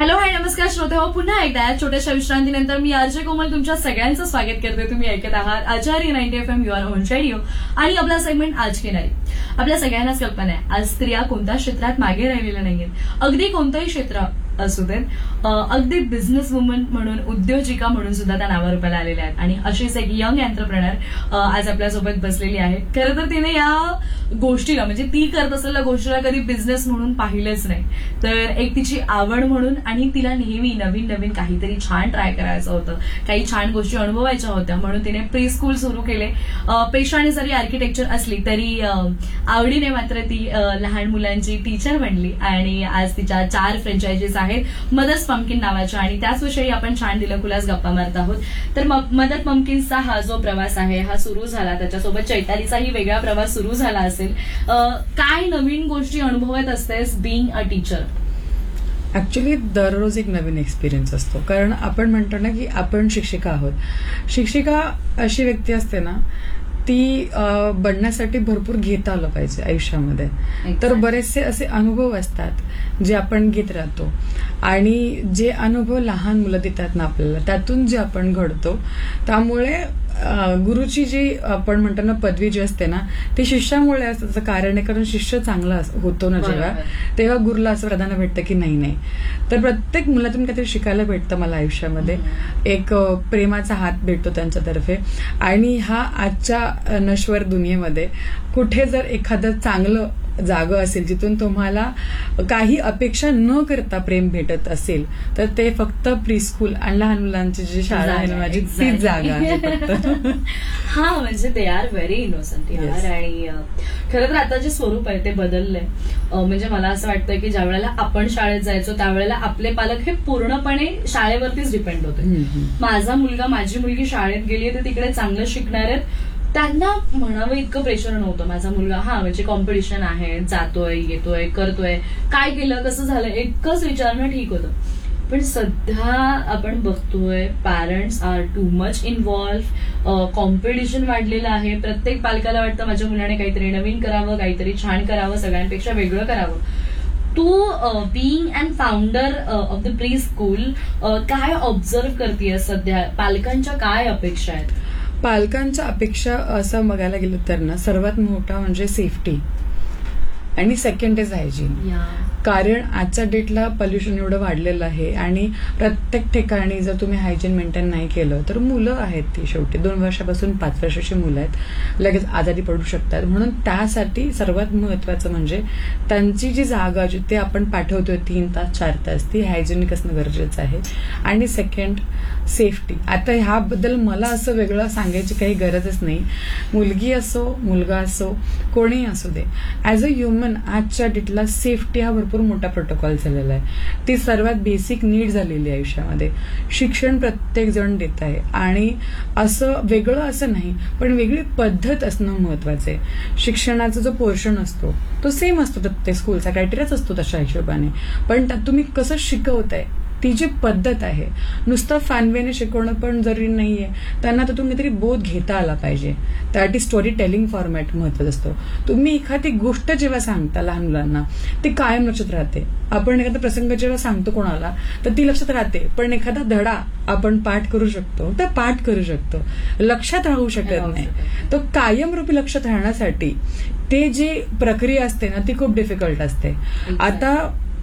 Hello hi नमस्कार श्रोते हो, पुन्हा एकदा या छोट्याशा विश्रांतीनंतर मी आरजे कोमल तुमच्या सगळ्यांचं स्वागत करते. तुम्ही ऐकत आहात आचार्य 90 FM युआर ऑन रेडिओ आणि आपला सेगमेंट आज की नाही. आपल्या सगळ्यांनाच कल्पना आहे आज स्त्रिया कोणत्या क्षेत्रात मागे राहिलेल्या नाहीयेत. अगदी कोणतंही क्षेत्र असू देत, अगदी बिझनेस वुमन म्हणून, उद्योजिका म्हणून सुद्धा त्या नावारूपाला आलेल्या आहेत. आणि अशीच एक यंग एंटरप्रेनर आज आपल्यासोबत बसलेली आहे. खरं तर तिने या गोष्टीला म्हणजे ती करत असलेल्या गोष्टीला कधी बिझनेस म्हणून पाहिलंच नाही, तर एक तिची आवड म्हणून. आणि तिला नेहमी नवीन नवीन काहीतरी छान ट्राय करायचं होतं, काही छान गोष्टी अनुभवायच्या होत्या, म्हणून तिने प्री स्कूल सुरू केले. पेशाने जरी आर्किटेक्चर असली तरी आवडीने मात्र ती लहान मुलांची टीचर बनली. आणि आज तिच्या 4 फ्रँचायझीज आहेत मदर्स पंपकिन नावाच्या, आणि त्याचविषयी आपण छान दिलखुलास गप्पा मारत आहोत. तर मदर पंपकिन्सचा हा जो प्रवास आहे हा सुरू झाला, त्याच्यासोबत चैतालीचाही वेगळा प्रवास सुरू झाला असेल. काय नवीन गोष्टी अनुभवत असतेस बिईंग अ टीचर? ऍक्च्युली दररोज एक नवीन एक्सपिरियन्स असतो, कारण आपण म्हणतो ना की आपण शिक्षिका आहोत. शिक्षिका अशी व्यक्ती असते ना, ती बनण्यासाठी भरपूर घेता आलं पाहिजे आयुष्यामध्ये. तर बरेचसे असे अनुभव असतात जे आपण घेत राहतो, आणि जे अनुभव लहान मुलं देतात ना आपल्याला, त्यातून जे आपण घडतो. त्यामुळे गुरुची जी आपण म्हणतो ना पदवी जी असते ना, ती शिष्यामुळे असतं. कारण आहे, कारण शिष्य चांगला होतो ना जेव्हा, तेव्हा गुरुला असं प्राधान्य भेटतं की नाही. तर प्रत्येक मुलातून काहीतरी शिकायला भेटतं मला आयुष्यामध्ये. एक प्रेमाचा हात भेटतो त्यांच्यातर्फे. आणि हा आजच्या नश्वर दुनियेमध्ये कुठे जर एखादं चांगलं जागा असेल जिथून तुम्हाला काही अपेक्षा न करता प्रेम भेटत असेल, तर ते फक्त प्री स्कूल आणि लहान मुलांची जी शाळा आहे माझी तीच जागा आहे. हा, म्हणजे दे आर व्हेरी इनोसंट यार. आणि खरं तर आता जे स्वरूप आहे ते बदललंय. म्हणजे मला असं वाटतं की ज्या वेळेला आपण शाळेत जायचो त्यावेळेला आपले पालक हे पूर्णपणे शाळेवरतीच डिपेंड होते. माझा मुलगा माझी मुलगी शाळेत गेली तर तिकडे चांगलं शिकणार आहेत, त्यांना म्हणावं इतकं प्रेशर नव्हतं. माझा मुलगा म्हणजे कॉम्पिटिशन आहे, जातोय येतोय करतोय, काय केलं कसं झालं एकच विचारणं ठीक होतं. पण सध्या आपण बघतोय parents R too much involve. Competition वाढलेलं आहे. प्रत्येक पालकाला वाटतं माझ्या मुलाने काहीतरी नवीन करावं, काहीतरी छान करावं, सगळ्यांपेक्षा वेगळं करावं. तू being and founder of the pre school काय ऑब्झर्व्ह करतेय सध्या? पालकांच्या काय अपेक्षा आहेत? पालकांच्या अपेक्षा असं बघायला गेलं तर ना, सर्वात मोठा म्हणजे सेफ्टी, आणि सेकंड इज हायजीन. कारण आजच्या डेटला पोल्युशन एवढं वाढलेलं आहे, आणि प्रत्येक ठिकाणी जर तुम्ही हायजीन मेंटेन नाही केलं तर मुलं आहेत ती शेवटी 2 वर्षापासून 5 वर्षाची मुलं आहेत, लगेच आजारी पडू शकतात. म्हणून त्यासाठी सर्वात महत्वाचं म्हणजे त्यांची जी जागा जिथे आपण पाठवतोय 3 तास 4 तास, ती हायजेनिक असणं गरजेचं आहे. आणि सेकंड सेफ्टी. आता ह्याबद्दल मला असं वेगळं सांगायची काही गरजच नाही. मुलगी असो मुलगा असो कोणीही असू दे, ऍज अ ह्युमन आजच्या डेटला सेफ्टी हा भरपूर मोठा प्रोटोकॉल झालेला आहे. ती सर्वात बेसिक नीड झालेली आहे आयुष्यामध्ये. शिक्षण प्रत्येक जण देत आहे, आणि असं वेगळं असं नाही, पण वेगळी पद्धत असणं महत्वाचं आहे. शिक्षणाचा जो पोर्शन असतो तो सेम असतो, प्रत्येक स्कूलचा क्रायटेरियाच असतो तशा हिशोबाने, पण त्यात तुम्ही कसं शिकवताय ती जी पद्धत आहे. नुसतं फॅनवेने शिकवणं पण जरुरी नाहीये, त्यांना तर तुम्ही तरी बोध घेता आला पाहिजे. त्यासाठी स्टोरी टेलिंग फॉर्मॅट महत्वाचा असतो. तुम्ही एखादी गोष्ट जेव्हा सांगता लहान मुलांना, ती कायम लक्षात राहते. आपण एखादा प्रसंग जेव्हा सांगतो कोणाला तर ती लक्षात राहते, पण एखादा धडा आपण पाठ करू शकतो तर पाठ करू शकतो, लक्षात राहू शकत नाही. तो कायमरूपी लक्षात राहण्यासाठी ते जी प्रक्रिया असते ना ती खूप डिफिकल्ट असते. आता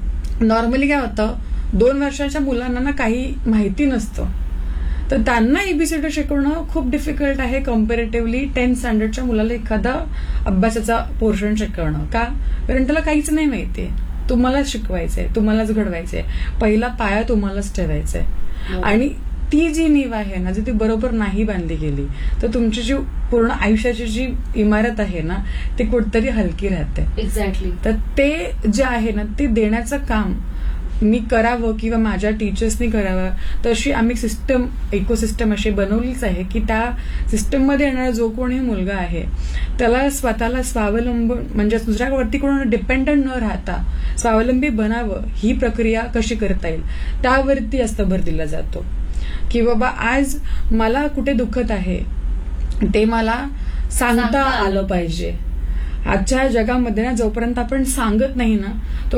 नॉर्मली काय होतं, 2 वर्षाच्या मुलांना ना काही माहिती नसतं, तर त्यांना एबीसीडी शिकवणं खूप डिफिकल्ट आहे कम्पॅरेटिव्हली 10th स्टँडर्डच्या मुलाला एखादा अभ्यासाचा पोर्शन शिकवणं. का? कारण त्याला काहीच नाही माहितीये. तुम्हालाच शिकवायचंय, तुम्हालाच घडवायचंय, पहिला पाया तुम्हालाच ठेवायचाय. आणि ती जी नीव आहे ना, जी ती बरोबर नाही बांधली गेली तर तुमची जी पूर्ण आयुष्याची जी इमारत आहे ना ती कुठतरी हलकी राहते. एक्झॅक्टली. तर ते जे आहे ना ते देण्याचं काम मी करावं किंवा माझ्या टीचर्सनी करावं, तशी आम्ही सिस्टम इकोसिस्टम अशी बनवलीच आहे की त्या सिस्टममध्ये येणारा जो कोणी मुलगा आहे त्याला स्वतःला स्वावलंबून म्हणजे दुसऱ्यावरती कोण डिपेंडंट न राहता स्वावलंबी बनावं. ही प्रक्रिया कशी करता येईल त्यावरती जास्त भर दिला जातो. की बाबा आज मला कुठे दुखत आहे ते मला सांगता आलं पाहिजे. आजच्या जगामध्ये ना जोपर्यंत आपण सांगत नाही ना